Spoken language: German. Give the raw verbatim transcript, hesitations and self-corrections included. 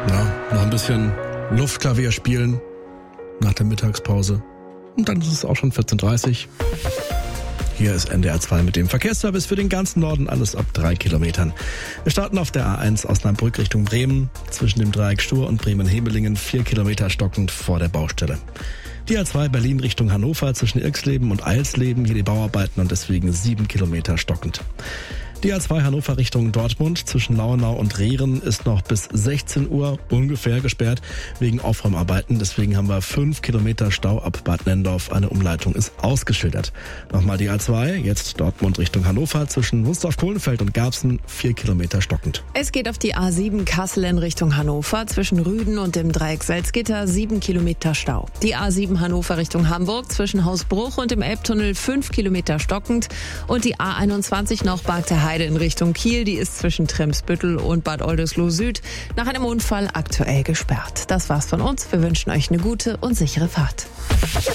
Ja, noch ein bisschen Luftklavier spielen nach der Mittagspause. Und dann ist es auch schon vierzehn Uhr dreißig. Hier ist N D R zwei mit dem Verkehrsservice für den ganzen Norden, alles ab drei Kilometern. Wir starten auf der A eins Osnabrück Richtung Bremen, zwischen dem Dreieck Stur und Bremen-Hebelingen, vier Kilometer stockend vor der Baustelle. Die A zwei Berlin Richtung Hannover, zwischen Irxleben und Eilsleben, hier die Bauarbeiten und deswegen sieben Kilometer stockend. Die A zwei Hannover Richtung Dortmund zwischen Lauenau und Rehren ist noch bis sechzehn Uhr ungefähr gesperrt wegen Aufräumarbeiten. Deswegen haben wir fünf Kilometer Stau ab Bad Nendorf. Eine Umleitung ist ausgeschildert. Nochmal die A zwei, jetzt Dortmund Richtung Hannover zwischen Wunstorf-Kohlenfeld und Garbsen, vier Kilometer stockend. Es geht auf die A sieben Kassel in Richtung Hannover zwischen Rüden und dem Dreieck Salzgitter, sieben Kilometer Stau. Die A sieben Hannover Richtung Hamburg zwischen Hausbruch und dem Elbtunnel, fünf Kilometer stockend. Und die A einundzwanzig noch Bargter Heide in Richtung Kiel, die ist zwischen Tremsbüttel und Bad Oldesloe Süd nach einem Unfall aktuell gesperrt. Das war's von uns. Wir wünschen euch eine gute und sichere Fahrt.